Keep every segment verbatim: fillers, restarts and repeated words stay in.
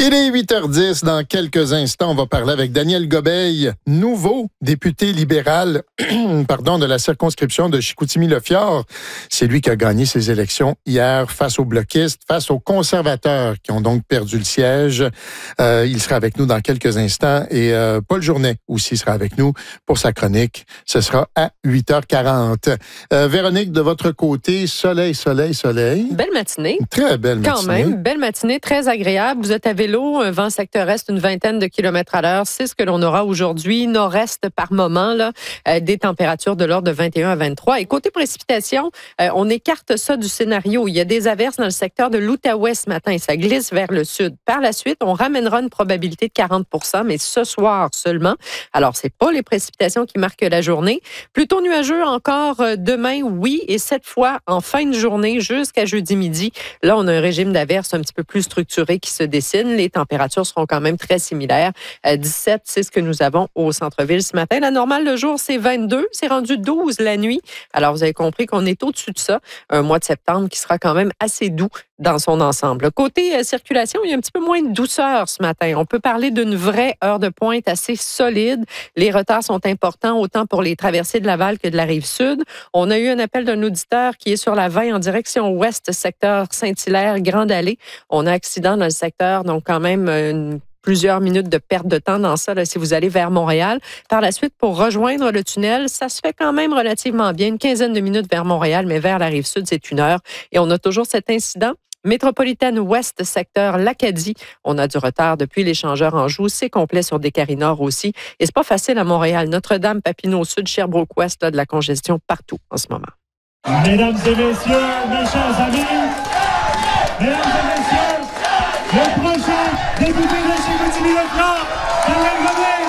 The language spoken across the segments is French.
Il est huit heures dix. Dans quelques instants, on va parler avec Daniel Gobeil, nouveau député libéral pardon, de la circonscription de Chicoutimi-Le-Fjord. C'est lui qui a gagné ses élections hier face aux bloquistes, face aux conservateurs qui ont donc perdu le siège. Euh, il sera avec nous dans quelques instants et euh, Paul Journet aussi sera avec nous pour sa chronique. Ce sera à huit heures quarante. Euh, Véronique, de votre côté, soleil, soleil, soleil. Belle matinée. Très belle matinée. Quand même, belle matinée, très agréable. Vous êtes à vélo, un vent secteur est, une vingtaine de kilomètres à l'heure. C'est ce que l'on aura aujourd'hui. Nord-est par moment, là, euh, des températures de l'ordre de vingt et un à vingt-trois. Et côté précipitation, euh, on écarte ça du scénario. Il y a des averses dans le secteur de l'Outaouais ce matin. Ça glisse vers le sud. Par la suite, on ramènera une probabilité de quarante pour cent, mais ce soir seulement. Alors, c'est pas les précipitations qui marquent la journée. Plutôt nuageux encore demain, oui, et cette fois, en fin de journée, jusqu'à jeudi midi, là, on a un régime d'averses un petit peu plus structuré qui se dessine. Les températures seront quand même très similaires. À dix-sept, c'est ce que nous avons au centre-ville ce matin. La normale, le jour, c'est vingt-deux. C'est rendu douze la nuit. Alors, vous avez compris qu'on est au-dessus de ça. Un mois de septembre qui sera quand même assez doux dans son ensemble. Côté euh, circulation, il y a un petit peu moins de douceur ce matin. On peut parler d'une vraie heure de pointe assez solide. Les retards sont importants autant pour les traversées de Laval que de la Rive-Sud. On a eu un appel d'un auditeur qui est sur la vingt en direction ouest, secteur Saint-Hilaire, Grande Allée. On a accident dans le secteur, donc quand même une plusieurs minutes de perte de temps dans ça, là, si vous allez vers Montréal. Par la suite, pour rejoindre le tunnel, ça se fait quand même relativement bien. Une quinzaine de minutes vers Montréal, mais vers la Rive-Sud, c'est une heure. Et on a toujours cet incident. Métropolitaine Ouest, secteur l'Acadie. On a du retard depuis l'échangeur Anjou. C'est complet sur Descaries-Nord aussi. Et c'est pas facile à Montréal. Notre-Dame, Papineau Sud, Sherbrooke-Ouest, là, de la congestion partout en ce moment. Mesdames et messieurs, mes chers amis, mesdames et messieurs, le prochain député de Chicoutimi-Le-Fjord, Daniel Gobeil.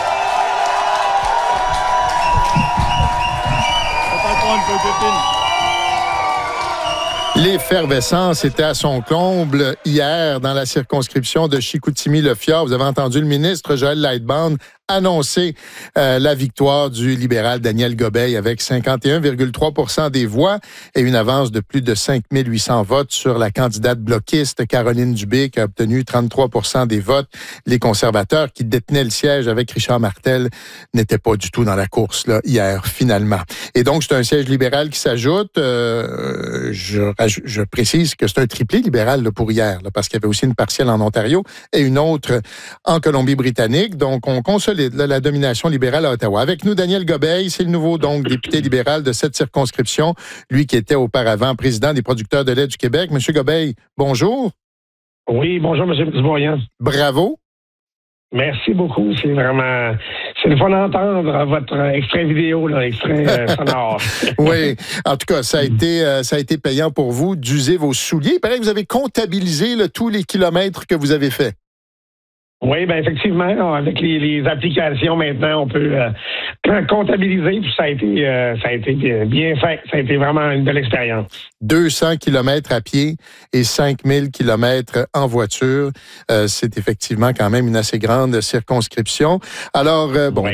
L'effervescence était à son comble hier dans la circonscription de Chicoutimi-Le-Fjord. Vous avez entendu le ministre Joël Lightbound annoncer euh, la victoire du libéral Daniel Gobeil avec cinquante et un virgule trois pour cent des voix et une avance de plus de cinq mille huit cents votes sur la candidate bloquiste Caroline Dubé qui a obtenu trente-trois pour cent des votes. Les conservateurs qui détenaient le siège avec Richard Martel n'étaient pas du tout dans la course là, hier finalement. Et donc c'est un siège libéral qui s'ajoute. Euh, je, je précise que c'est un triplé libéral là, pour hier là, parce qu'il y avait aussi une partielle en Ontario et une autre en Colombie-Britannique. Donc on consolide là, la domination libérale à Ottawa. Avec nous, Daniel Gobeil, c'est le nouveau donc député libéral de cette circonscription, lui qui était auparavant président des producteurs de lait du Québec. Monsieur Gobeil, bonjour. Oui, bonjour, M. Boisyan. Bravo. Merci beaucoup. C'est vraiment... C'est le fun d'entendre votre extrait vidéo, là, extrait euh, sonore. Oui. En tout cas, ça a été, euh, ça a été payant pour vous d'user vos souliers. Il paraît que vous avez comptabilisé là, tous les kilomètres que vous avez faits. Oui, bien effectivement, avec les, les applications maintenant, on peut euh, comptabiliser. Puis ça a été, euh, ça a été bien fait. Ça a été vraiment une belle expérience. deux cents kilomètres à pied et cinq mille kilomètres en voiture. Euh, c'est effectivement quand même une assez grande circonscription. Alors, euh, bon,